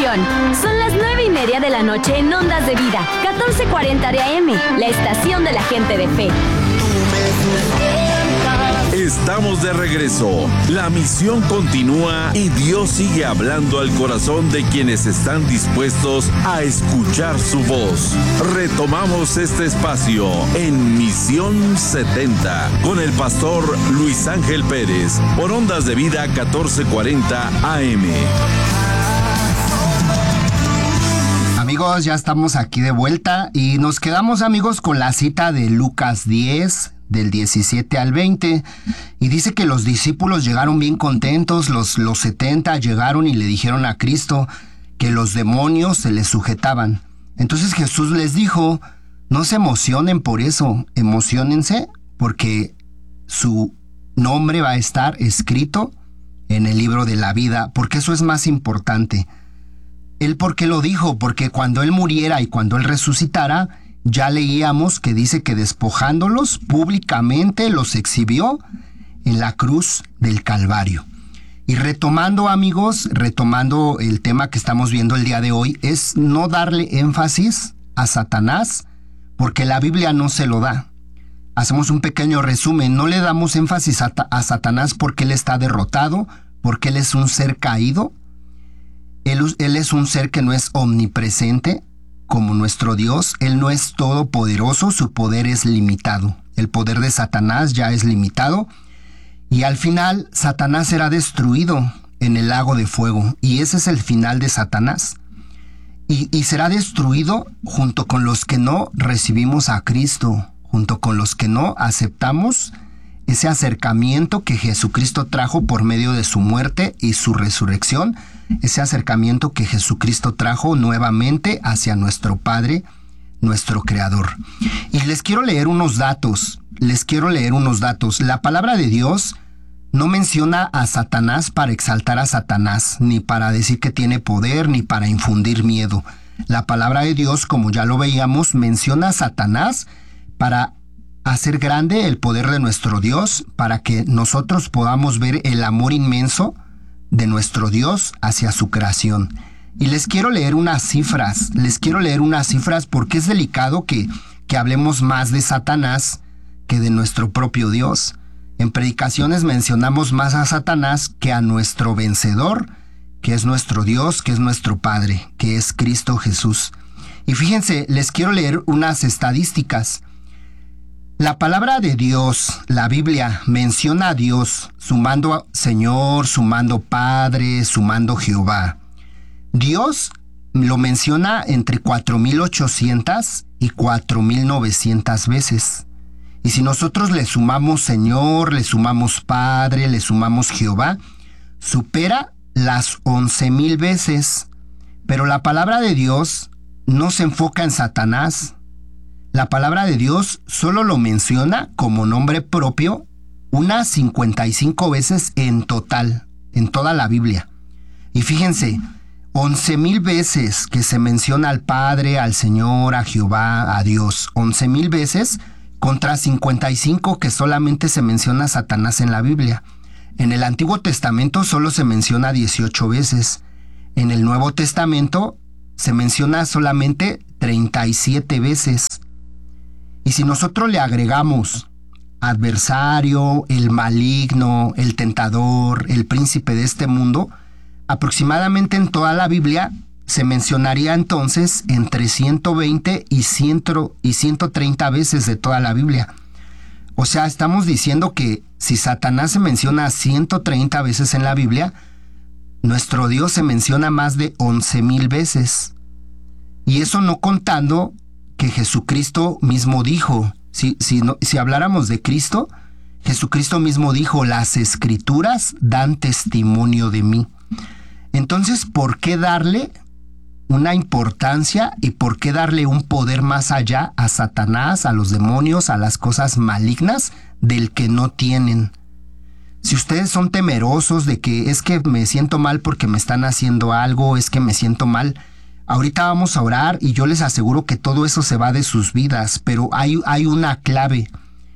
estación. Son las 9:30 de la noche en Ondas de Vida, 1440 de AM, la estación de la gente de fe. Estamos de regreso. La misión continúa y Dios sigue hablando al corazón de quienes están dispuestos a escuchar su voz. Retomamos este espacio en Misión 70 con el pastor Luis Ángel Pérez por Ondas de Vida 1440 AM. Amigos, ya estamos aquí de vuelta y nos quedamos, amigos, con la cita de Lucas 10, del 17 al 20, y dice que los discípulos llegaron bien contentos, los 70 llegaron y le dijeron a Cristo que los demonios se les sujetaban. Entonces Jesús les dijo, no se emocionen por eso, emociónense porque su nombre va a estar escrito en el libro de la vida, porque eso es más importante. ¿Él por qué lo dijo? Porque cuando Él muriera y cuando Él resucitara, ya leíamos que dice que despojándolos públicamente los exhibió en la cruz del Calvario. Y retomando, amigos, retomando el tema que estamos viendo el día de hoy, es no darle énfasis a Satanás, porque la Biblia no se lo da. Hacemos un pequeño resumen, no le damos énfasis a Satanás porque él está derrotado, porque él es un ser caído. Él es un ser que no es omnipresente como nuestro Dios. Él no es todopoderoso, su poder es limitado. El poder de Satanás ya es limitado. Y al final, Satanás será destruido en el lago de fuego. Y ese es el final de Satanás. Y será destruido junto con los que no recibimos a Cristo, junto con los que no aceptamos ese acercamiento que Jesucristo trajo por medio de su muerte y su resurrección, ese acercamiento que Jesucristo trajo nuevamente hacia nuestro Padre, nuestro Creador. Y les quiero leer unos datos. La palabra de Dios no menciona a Satanás para exaltar a Satanás, ni para decir que tiene poder, ni para infundir miedo. La palabra de Dios, como ya lo veíamos, menciona a Satanás para hacer grande el poder de nuestro Dios, para que nosotros podamos ver el amor inmenso de nuestro Dios hacia su creación. Y les quiero leer unas cifras porque es delicado que hablemos más de Satanás que de nuestro propio Dios. En predicaciones mencionamos más a Satanás que a nuestro vencedor, que es nuestro Dios, que es nuestro Padre, que es Cristo Jesús. Y fíjense, les quiero leer unas estadísticas. La palabra de Dios, la Biblia, menciona a Dios sumando Señor, sumando Padre, sumando Jehová. Dios lo menciona entre 4,800 y 4,900 veces. Y si nosotros le sumamos Señor, le sumamos Padre, le sumamos Jehová, supera las 11,000 veces. Pero la palabra de Dios no se enfoca en Satanás. La palabra de Dios solo lo menciona como nombre propio unas 55 veces en total, en toda la Biblia. Y fíjense, 11,000 veces que se menciona al Padre, al Señor, a Jehová, a Dios. 11,000 veces contra 55 que solamente se menciona a Satanás en la Biblia. En el Antiguo Testamento solo se menciona 18 veces. En el Nuevo Testamento se menciona solamente 37 veces. Y si nosotros le agregamos adversario, el maligno, el tentador, el príncipe de este mundo, aproximadamente en toda la Biblia se mencionaría entonces entre 120 y 130 veces de toda la Biblia. O sea, estamos diciendo que si Satanás se menciona 130 veces en la Biblia, nuestro Dios se menciona más de 11,000 veces. Y eso no contando que Jesucristo mismo dijo, si habláramos de Cristo, Jesucristo mismo dijo, las Escrituras dan testimonio de mí. Entonces, ¿por qué darle una importancia y por qué darle un poder más allá a Satanás, a los demonios, a las cosas malignas del que no tienen? Si ustedes son temerosos de que es que me siento mal porque me están haciendo algo, es que me siento mal, ahorita vamos a orar y yo les aseguro que todo eso se va de sus vidas, pero hay una clave.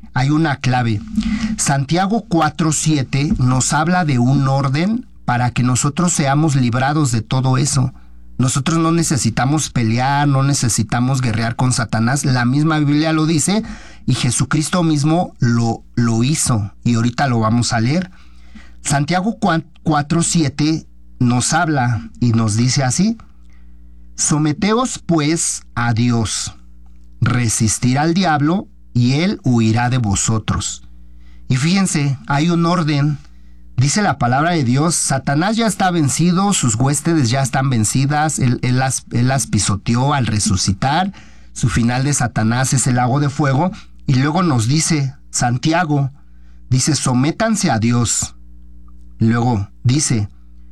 Santiago 4:7 nos habla de un orden para que nosotros seamos librados de todo eso. Nosotros no necesitamos pelear, no necesitamos guerrear con Satanás. La misma Biblia lo dice y Jesucristo mismo lo hizo. Y ahorita lo vamos a leer. Santiago 4:7 nos habla y nos dice así: someteos pues a Dios, resistir al diablo y él huirá de vosotros. Y fíjense, hay un orden. Dice la palabra de Dios, Satanás ya está vencido, sus huestes ya están vencidas, él las pisoteó al resucitar, su final de Satanás es el lago de fuego, y luego nos dice Santiago, dice, sométanse a Dios. Luego dice,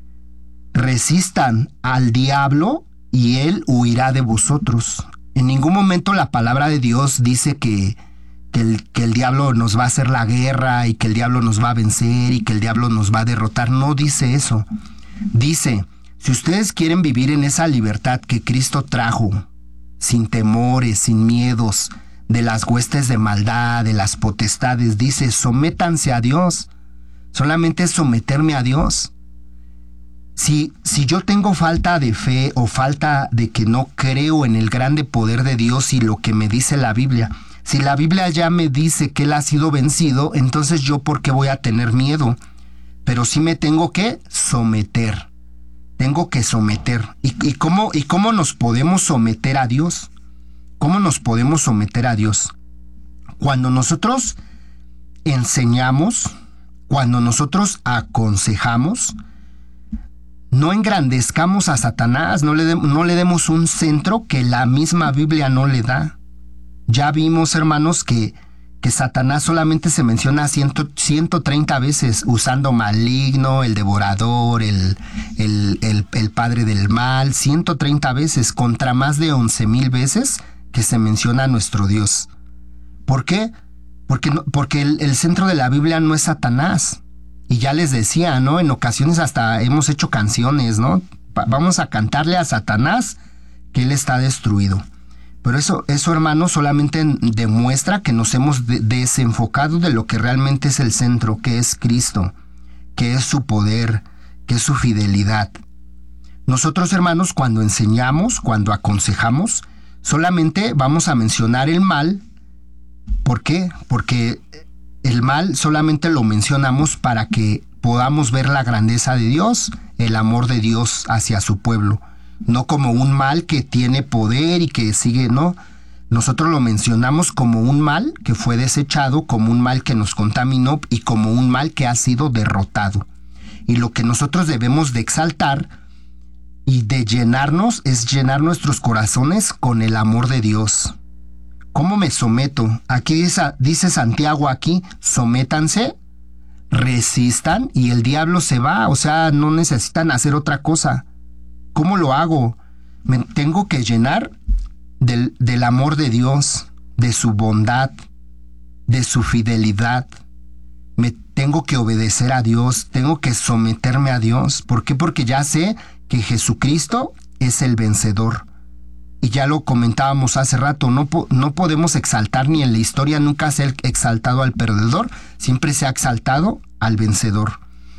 resistan al diablo y él huirá de vosotros. En ningún momento la palabra de Dios dice que el diablo nos va a hacer la guerra y que el diablo nos va a vencer y que el diablo nos va a derrotar. No dice eso. Dice, si ustedes quieren vivir en esa libertad que Cristo trajo, sin temores, sin miedos, de las huestes de maldad, de las potestades, dice, sométanse a Dios. Solamente es someterme a Dios. Si yo tengo falta de fe o falta de que no creo en el grande poder de Dios y lo que me dice la Biblia, si la Biblia ya me dice que Él ha sido vencido, entonces yo ¿por qué voy a tener miedo? Pero sí me tengo que someter. Tengo que someter. ¿Y cómo nos podemos someter a Dios? ¿Cómo nos podemos someter a Dios? Cuando nosotros enseñamos, cuando nosotros aconsejamos, no engrandezcamos a Satanás, no le demos un centro que la misma Biblia no le da. Ya vimos, hermanos, que Satanás solamente se menciona 130 veces, usando maligno, el devorador, el padre del mal, 130 veces, contra más de 11,000 veces que se menciona a nuestro Dios. ¿Por qué? Porque el centro de la Biblia no es Satanás. Y ya les decía, ¿no? En ocasiones hasta hemos hecho canciones, ¿no? Vamos a cantarle a Satanás que él está destruido. Pero eso, hermano, solamente demuestra que nos hemos desenfocado de lo que realmente es el centro, que es Cristo, que es su poder, que es su fidelidad. Nosotros, hermanos, cuando enseñamos, cuando aconsejamos, solamente vamos a mencionar el mal. ¿Por qué? Porque el mal solamente lo mencionamos para que podamos ver la grandeza de Dios, el amor de Dios hacia su pueblo. No como un mal que tiene poder y que sigue, no. Nosotros lo mencionamos como un mal que fue desechado, como un mal que nos contaminó y como un mal que ha sido derrotado. Y lo que nosotros debemos de exaltar y de llenarnos es llenar nuestros corazones con el amor de Dios. ¿Cómo me someto? Aquí dice Santiago aquí, sométanse, resistan y el diablo se va. O sea, no necesitan hacer otra cosa. ¿Cómo lo hago? Me tengo que llenar del amor de Dios, de su bondad, de su fidelidad. Me tengo que obedecer a Dios, tengo que someterme a Dios. ¿Por qué? Porque ya sé que Jesucristo es el vencedor. Y ya lo comentábamos hace rato, no podemos exaltar, ni en la historia nunca se ha exaltado al perdedor, siempre se ha exaltado al vencedor.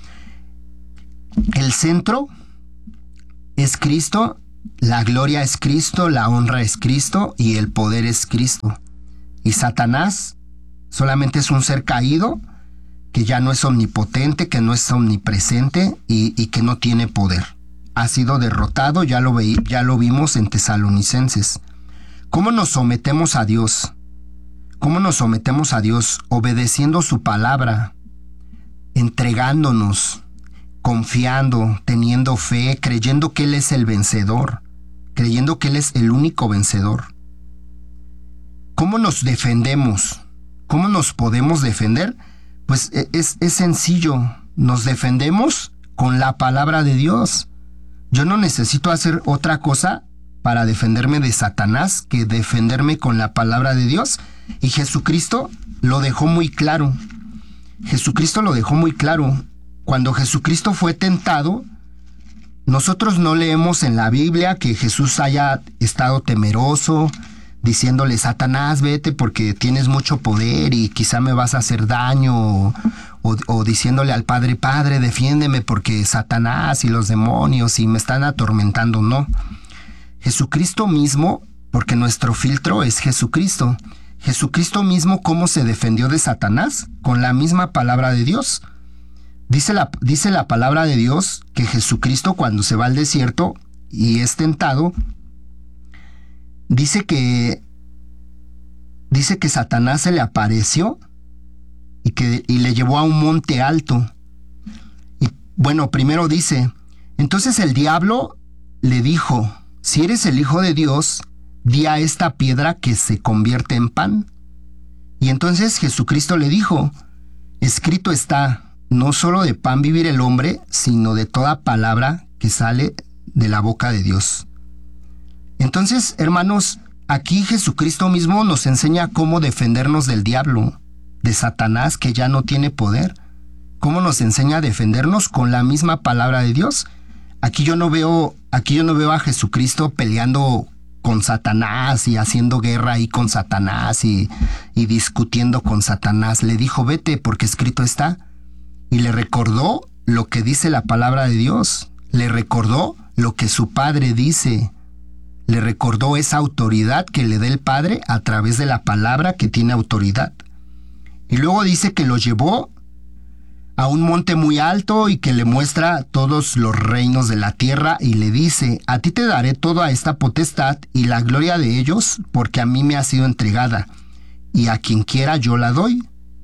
El centro es Cristo, la gloria es Cristo, la honra es Cristo y el poder es Cristo. Y Satanás solamente es un ser caído que ya no es omnipotente, que no es omnipresente y que no tiene poder. Ha sido derrotado, ya lo vimos en Tesalonicenses. ¿Cómo nos sometemos a Dios? ¿Cómo nos sometemos a Dios? Obedeciendo su palabra, entregándonos, confiando, teniendo fe, creyendo que Él es el vencedor, creyendo que Él es el único vencedor. ¿Cómo nos defendemos? ¿Cómo nos podemos defender? Pues es sencillo, nos defendemos con la palabra de Dios. Yo no necesito hacer otra cosa para defenderme de Satanás que defenderme con la palabra de Dios. Y Jesucristo lo dejó muy claro. Jesucristo lo dejó muy claro. Cuando Jesucristo fue tentado, nosotros no leemos en la Biblia que Jesús haya estado temeroso, diciéndole, Satanás, vete porque tienes mucho poder y quizá me vas a hacer daño, o diciéndole al Padre, Padre, defiéndeme porque Satanás y los demonios y me están atormentando. No, Jesucristo mismo, porque nuestro filtro es Jesucristo. Jesucristo mismo, ¿cómo se defendió de Satanás? Con la misma palabra de Dios. Dice la palabra de Dios que Jesucristo, cuando se va al desierto y es tentado, dice que Satanás se le apareció y le llevó a un monte alto. Y bueno, primero dice, entonces el diablo le dijo, si eres el Hijo de Dios, di a esta piedra que se convierte en pan. Y entonces Jesucristo le dijo, escrito está, no solo de pan vivir el hombre, sino de toda palabra que sale de la boca de Dios. Entonces, hermanos, aquí Jesucristo mismo nos enseña cómo defendernos del diablo, de Satanás, que ya no tiene poder. ¿Cómo nos enseña a defendernos? Con la misma palabra de Dios. Aquí yo no veo a Jesucristo peleando con Satanás y haciendo guerra ahí con Satanás y discutiendo con Satanás. Le dijo, vete, porque escrito está. Y le recordó lo que dice la palabra de Dios. Le recordó lo que su Padre dice. Le recordó esa autoridad que le da el Padre a través de la palabra que tiene autoridad. Y luego dice que lo llevó a un monte muy alto y que le muestra todos los reinos de la tierra y le dice, a ti te daré toda esta potestad y la gloria de ellos, porque a mí me ha sido entregada, y a quien quiera yo la doy.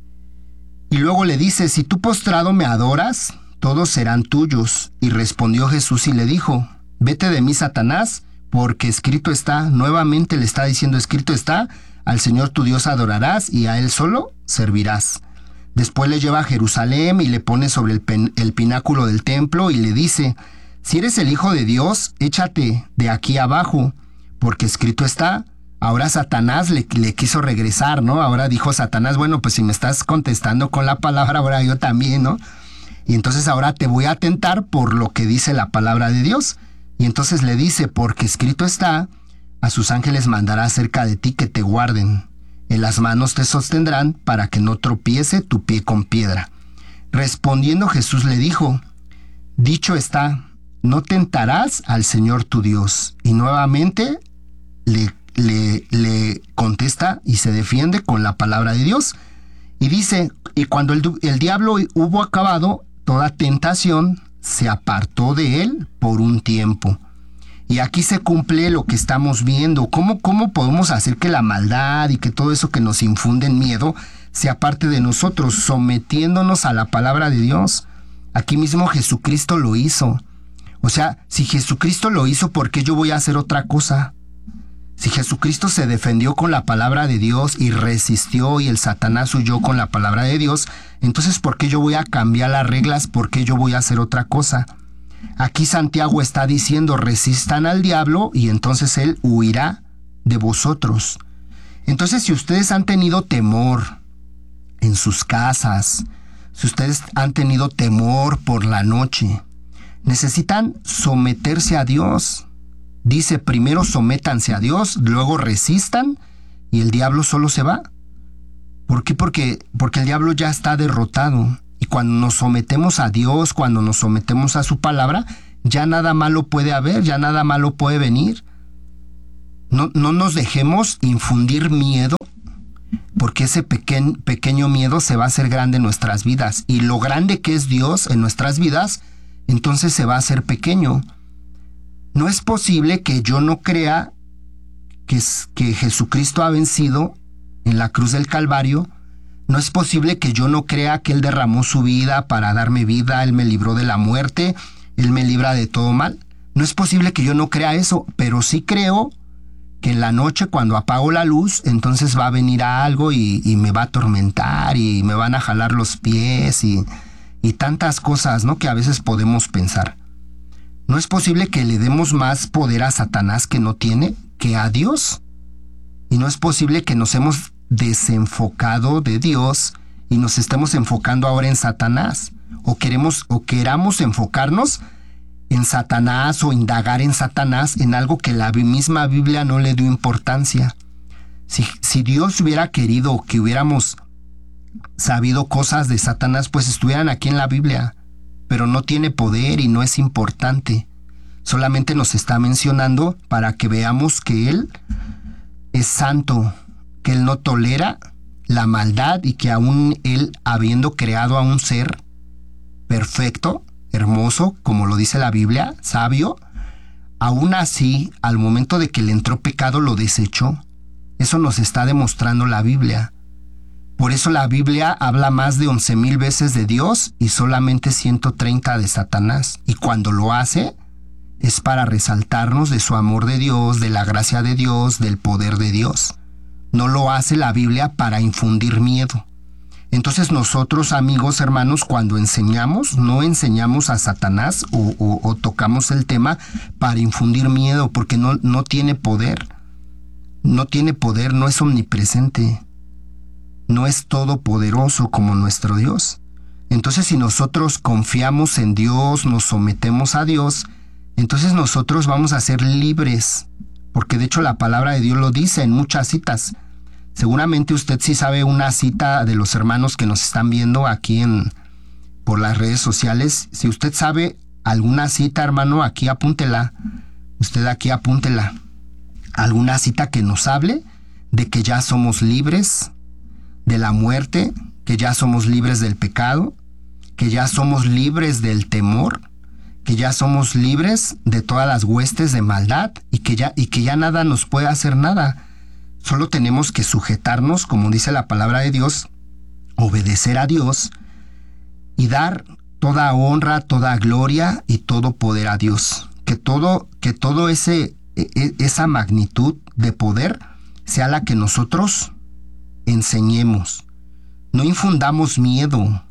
Y luego le dice, si tú postrado me adoras, todos serán tuyos. Y respondió Jesús y le dijo, vete de mí, Satanás, porque escrito está, nuevamente le está diciendo, escrito está, al Señor tu Dios adorarás y a Él solo servirás. Después le lleva a Jerusalén y le pone sobre el pináculo del templo y le dice, si eres el Hijo de Dios, échate de aquí abajo, porque escrito está. Ahora Satanás le quiso regresar, ¿no? Ahora dijo Satanás, bueno, pues si me estás contestando con la palabra, ahora yo también, ¿no? Y entonces ahora te voy a tentar por lo que dice la palabra de Dios. Y entonces le dice, porque escrito está, a sus ángeles mandará cerca de ti que te guarden. En las manos te sostendrán para que no tropiece tu pie con piedra. Respondiendo Jesús le dijo, dicho está, no tentarás al Señor tu Dios. Y nuevamente le contesta y se defiende con la palabra de Dios. Y dice, y cuando el diablo hubo acabado toda tentación, se apartó de él por un tiempo. Y aquí se cumple lo que estamos viendo. ¿Cómo podemos hacer que la maldad y que todo eso que nos infunde miedo se aparte de nosotros? Sometiéndonos a la palabra de Dios. Aquí mismo Jesucristo lo hizo. O sea, si Jesucristo lo hizo, ¿por qué yo voy a hacer otra cosa? Si Jesucristo se defendió con la palabra de Dios y resistió y el Satanás huyó con la palabra de Dios, entonces ¿por qué yo voy a cambiar las reglas? ¿Por qué yo voy a hacer otra cosa? Aquí Santiago está diciendo, resistan al diablo y entonces él huirá de vosotros. Entonces, si ustedes han tenido temor en sus casas, si ustedes han tenido temor por la noche, necesitan someterse a Dios. Dice, primero sométanse a Dios, luego resistan y el diablo solo se va. ¿Por qué? Porque el diablo ya está derrotado. Y cuando nos sometemos a Dios, cuando nos sometemos a su palabra, ya nada malo puede haber, ya nada malo puede venir. No nos dejemos infundir miedo, porque ese pequeño miedo se va a hacer grande en nuestras vidas. Y lo grande que es Dios en nuestras vidas, entonces se va a hacer pequeño. No es posible que yo no crea que Jesucristo ha vencido en la cruz del Calvario. No es posible que yo no crea que Él derramó su vida para darme vida, Él me libró de la muerte, Él me libra de todo mal. No es posible que yo no crea eso, pero sí creo que en la noche cuando apago la luz, entonces va a venir algo y me va a atormentar y me van a jalar los pies y tantas cosas, ¿no? Que a veces podemos pensar. No es posible que le demos más poder a Satanás que no tiene que a Dios. Y no es posible que nos hemos desenfocado de Dios y nos estemos enfocando ahora en Satanás. O queramos enfocarnos en Satanás o indagar en Satanás en algo que la misma Biblia no le dio importancia. Si Dios hubiera querido que hubiéramos sabido cosas de Satanás, pues estuvieran aquí en la Biblia. Pero no tiene poder y no es importante. Solamente nos está mencionando para que veamos que Él es santo, que Él no tolera la maldad y que aún Él, habiendo creado a un ser perfecto, hermoso, como lo dice la Biblia, sabio, aún así, al momento de que le entró pecado, lo desechó. Eso nos está demostrando la Biblia. Por eso la Biblia habla más de 11,000 veces de Dios y solamente 130 de Satanás. Y cuando lo hace, es para resaltarnos de su amor de Dios, de la gracia de Dios, del poder de Dios. No lo hace la Biblia para infundir miedo. Entonces nosotros, amigos, hermanos, cuando enseñamos, no enseñamos a Satanás o tocamos el tema para infundir miedo, porque no tiene poder. No tiene poder, no es omnipresente. No es todopoderoso como nuestro Dios. Entonces, si nosotros confiamos en Dios, nos sometemos a Dios, entonces nosotros vamos a ser libres, porque de hecho la palabra de Dios lo dice en muchas citas. Seguramente usted sí sabe una cita de los hermanos que nos están viendo aquí por las redes sociales. Si usted sabe alguna cita, hermano, aquí apúntela. Usted aquí apúntela. Alguna cita que nos hable de que ya somos libres de la muerte, que ya somos libres del pecado, que ya somos libres del temor, que ya somos libres de todas las huestes de maldad y que ya nada nos puede hacer nada. Solo tenemos que sujetarnos, como dice la palabra de Dios, obedecer a Dios y dar toda honra, toda gloria y todo poder a Dios. Que todo esa magnitud de poder sea la que nosotros enseñemos. No infundamos miedo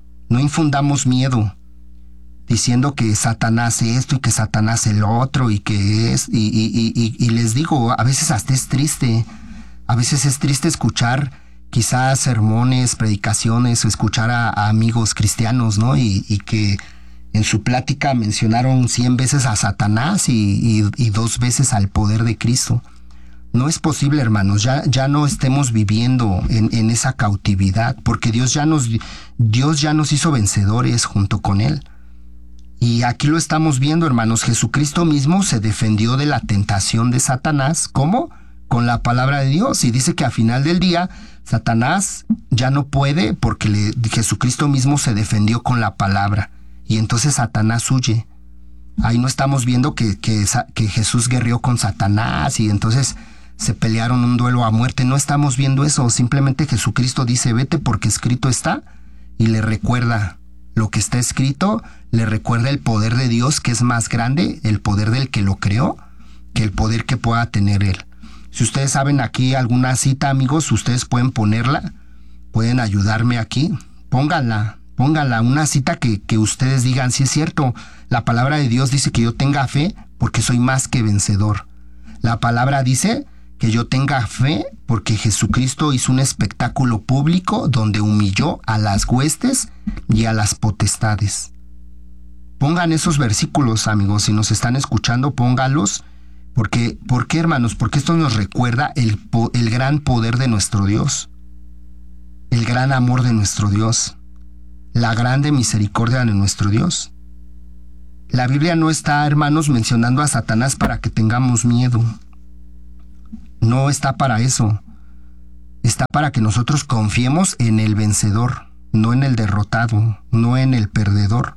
diciendo que Satanás esto y que Satanás el otro y les digo, a veces hasta es triste. A veces es triste escuchar quizás sermones, predicaciones o escuchar a amigos cristianos, ¿no? Y que en su plática mencionaron 100 veces a Satanás y 2 veces al poder de Cristo. No es posible, hermanos, ya no estemos viviendo en esa cautividad, porque Dios ya nos hizo vencedores junto con Él. Y aquí lo estamos viendo, hermanos. Jesucristo mismo se defendió de la tentación de Satanás. ¿Cómo? Con la palabra de Dios. Y dice que a final del día, Satanás ya no puede porque Jesucristo mismo se defendió con la palabra. Y entonces Satanás huye. Ahí no estamos viendo que Jesús guerreó con Satanás y entonces se pelearon un duelo a muerte. No estamos viendo eso. Simplemente Jesucristo dice, vete porque escrito está, y le recuerda lo que está escrito, le recuerda el poder de Dios, que es más grande, el poder del que lo creó, que el poder que pueda tener Él. Si ustedes saben aquí alguna cita, amigos, ustedes pueden ponerla, pueden ayudarme aquí. Pónganla, una cita que ustedes digan, sí es cierto, la palabra de Dios dice que yo tenga fe porque soy más que vencedor. La palabra dice que yo tenga fe porque Jesucristo hizo un espectáculo público donde humilló a las huestes y a las potestades. Pongan esos versículos, amigos, si nos están escuchando, póngalos. ¿Por qué, hermanos? Porque esto nos recuerda el gran poder de nuestro Dios, el gran amor de nuestro Dios, la grande misericordia de nuestro Dios. La Biblia no está, hermanos, mencionando a Satanás para que tengamos miedo. No está para eso. Está para que nosotros confiemos en el vencedor, no en el derrotado, no en el perdedor.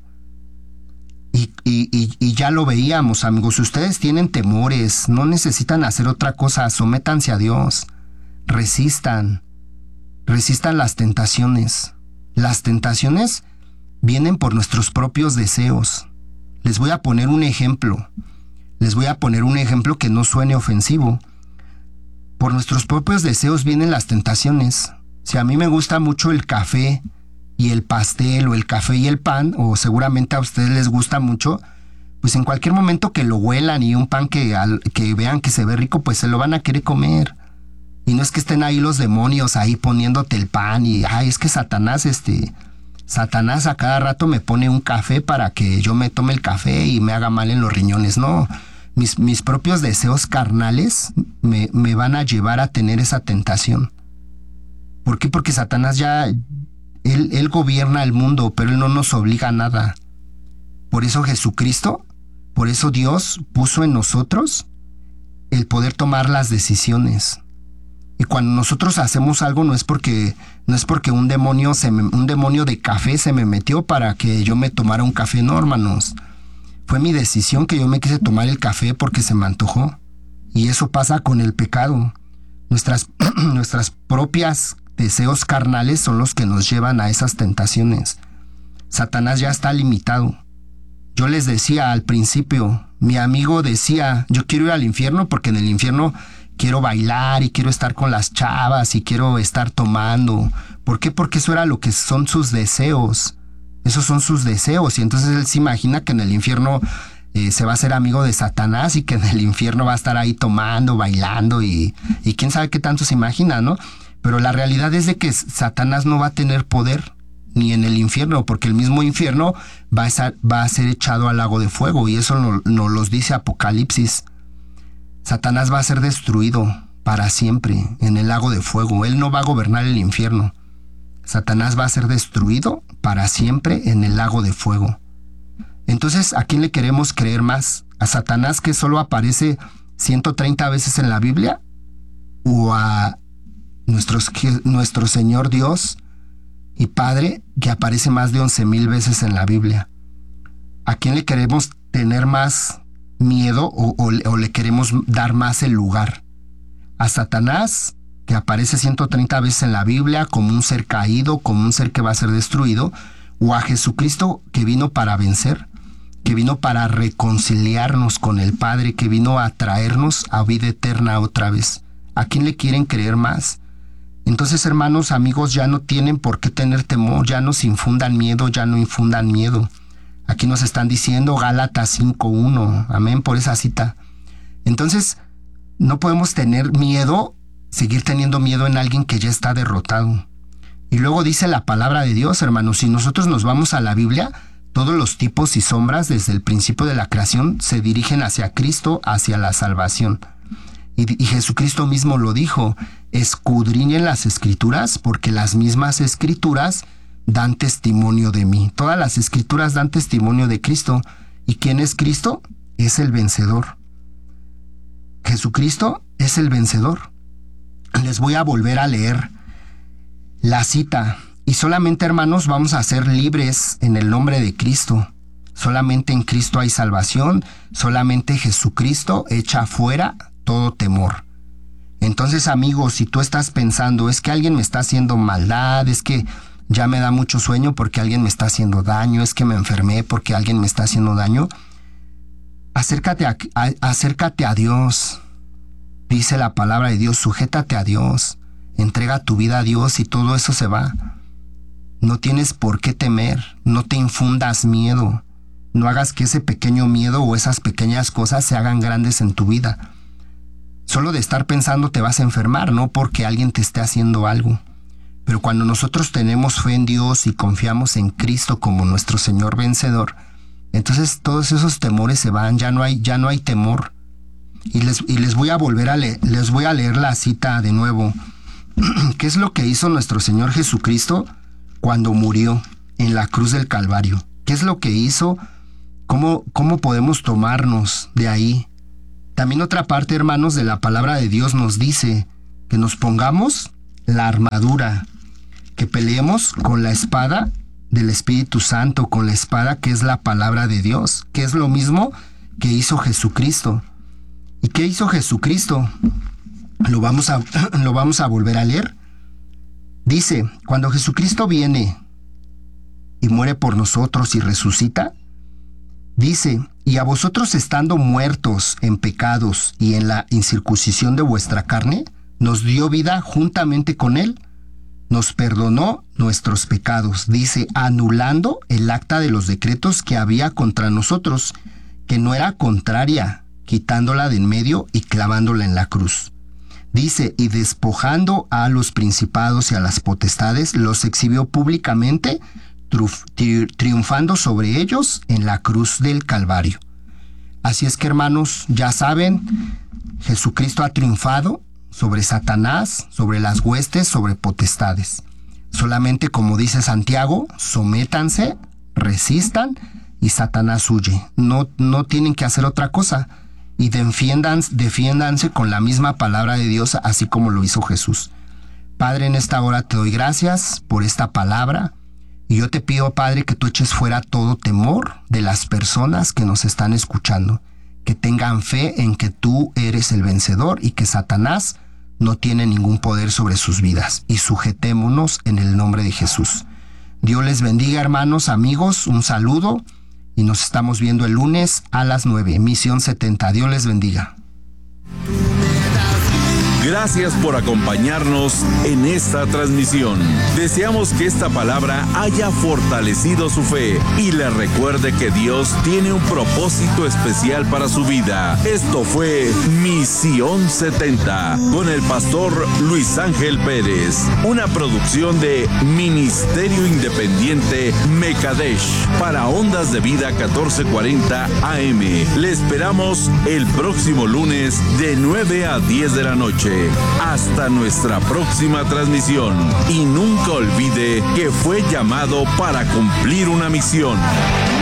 Y ya lo veíamos, amigos. Si ustedes tienen temores, no necesitan hacer otra cosa. Sométanse a Dios. Resistan las tentaciones. Las tentaciones vienen por nuestros propios deseos. Les voy a poner un ejemplo. Que no suene ofensivo. Por nuestros propios deseos vienen las tentaciones. Si a mí me gusta mucho el café y el pastel, o el café y el pan, o seguramente a ustedes les gusta mucho, pues en cualquier momento que lo huelan y un pan que vean que se ve rico, pues se lo van a querer comer. Y no es que estén ahí los demonios ahí poniéndote el pan y, es que Satanás a cada rato me pone un café para que yo me tome el café y me haga mal en los riñones. No, mis propios deseos carnales me van a llevar a tener esa tentación. ¿Por qué? Porque Satanás Él gobierna el mundo, pero Él no nos obliga a nada. Por eso Jesucristo Por eso Dios puso en nosotros el poder tomar las decisiones. Y cuando nosotros hacemos algo no es porque un demonio de café se me metió para que yo me tomara un café, no, hermanos. Fue mi decisión que yo me quise tomar el café porque se me antojó. Y eso pasa con el pecado. Nuestras propias deseos carnales son los que nos llevan a esas tentaciones. Satanás ya está limitado. Yo les decía al principio, mi amigo decía, yo quiero ir al infierno porque en el infierno quiero bailar y quiero estar con las chavas y quiero estar tomando. ¿Por qué? Porque eso era lo que son sus deseos. Esos son sus deseos. Y entonces él se imagina que en el infierno se va a ser amigo de Satanás y que en el infierno va a estar ahí tomando, bailando y quién sabe qué tanto se imagina, ¿no? Pero la realidad es de que Satanás no va a tener poder ni en el infierno, porque el mismo infierno va a ser echado al lago de fuego, y eso nos los dice Apocalipsis. Satanás va a ser destruido para siempre en el lago de fuego. Él no va a gobernar el infierno. Satanás va a ser destruido para siempre en el lago de fuego. Entonces, ¿a quién le queremos creer más? ¿A Satanás, que solo aparece 130 veces en la Biblia? ¿O a nuestro Señor Dios y Padre, que aparece más de 11,000 veces en la Biblia? ¿A quién le queremos tener más miedo o le queremos dar más el lugar? ¿A Satanás, que aparece 130 veces en la Biblia como un ser caído, como un ser que va a ser destruido? ¿O a Jesucristo, que vino para vencer, que vino para reconciliarnos con el Padre, que vino a traernos a vida eterna otra vez? ¿A quién le quieren creer más? Entonces, hermanos, amigos, ya no tienen por qué tener temor, ya no se infundan miedo, ya no infundan miedo. Aquí nos están diciendo Gálatas 5:1, amén, por esa cita. Entonces, no podemos tener miedo, seguir teniendo miedo en alguien que ya está derrotado. Y luego dice la palabra de Dios, hermanos, si nosotros nos vamos a la Biblia, todos los tipos y sombras desde el principio de la creación se dirigen hacia Cristo, hacia la salvación. Y Jesucristo mismo lo dijo, escudriñen las Escrituras porque las mismas Escrituras dan testimonio de mí. Todas las Escrituras dan testimonio de Cristo. ¿Y quién es Cristo? Es el vencedor. Jesucristo es el vencedor. Les voy a volver a leer la cita. Y solamente, hermanos, vamos a ser libres en el nombre de Cristo. Solamente en Cristo hay salvación. Solamente Jesucristo echa fuera todo temor. Entonces, amigos, si tú estás pensando, es que alguien me está haciendo maldad, es que ya me da mucho sueño porque alguien me está haciendo daño, es que me enfermé porque alguien me está haciendo daño, acércate a Dios. Dice la palabra de Dios, sujétate a Dios, entrega tu vida a Dios y todo eso se va. No tienes por qué temer, no te infundas miedo, no hagas que ese pequeño miedo o esas pequeñas cosas se hagan grandes en tu vida. Solo de estar pensando te vas a enfermar, no porque alguien te esté haciendo algo. Pero cuando nosotros tenemos fe en Dios y confiamos en Cristo como nuestro Señor vencedor, entonces todos esos temores se van, ya no hay temor. Y les voy a volver a leer, les voy a leer la cita de nuevo. ¿Qué es lo que hizo nuestro Señor Jesucristo cuando murió en la cruz del Calvario? ¿Qué es lo que hizo? ¿Cómo podemos tomarnos de ahí? También otra parte, hermanos, de la palabra de Dios nos dice que nos pongamos la armadura, que peleemos con la espada del Espíritu Santo, con la espada que es la palabra de Dios, que es lo mismo que hizo Jesucristo. ¿Y qué hizo Jesucristo? Lo vamos a volver a leer. Dice, cuando Jesucristo viene y muere por nosotros y resucita, dice, y a vosotros estando muertos en pecados y en la incircuncisión de vuestra carne, nos dio vida juntamente con Él, nos perdonó nuestros pecados, dice, anulando el acta de los decretos que había contra nosotros, que no era contraria, quitándola de en medio y clavándola en la cruz. Dice, y despojando a los principados y a las potestades, los exhibió públicamente, triunfando sobre ellos en la cruz del Calvario. Así es que, hermanos, ya saben, Jesucristo ha triunfado sobre Satanás, sobre las huestes, sobre potestades. Solamente, como dice Santiago, sométanse, resistan y Satanás huye. No tienen que hacer otra cosa. Y defiéndanse con la misma palabra de Dios, así como lo hizo Jesús. Padre, en esta hora te doy gracias por esta palabra. Y yo te pido, Padre, que tú eches fuera todo temor de las personas que nos están escuchando. Que tengan fe en que tú eres el vencedor y que Satanás no tiene ningún poder sobre sus vidas. Y sujetémonos en el nombre de Jesús. Dios les bendiga, hermanos, amigos. Un saludo. Y nos estamos viendo el lunes a las 9. Misión 70. Dios les bendiga. Gracias por acompañarnos en esta transmisión. Deseamos que esta palabra haya fortalecido su fe y le recuerde que Dios tiene un propósito especial para su vida. Esto fue Misión 70 con el pastor Luis Ángel Pérez, una producción de Ministerio Independiente Mekadesh para Ondas de Vida 1440 AM. Le esperamos el próximo lunes de 9 a 10 de la noche. Hasta nuestra próxima transmisión. Y nunca olvide que fue llamado para cumplir una misión.